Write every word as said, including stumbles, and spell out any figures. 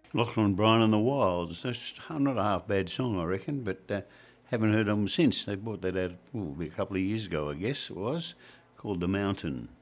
Lachlan Bryan and the Wilds. That's not a half bad song, I reckon, but uh, haven't heard them since. They brought that out ooh, a couple of years ago, I guess it was, called The Mountain.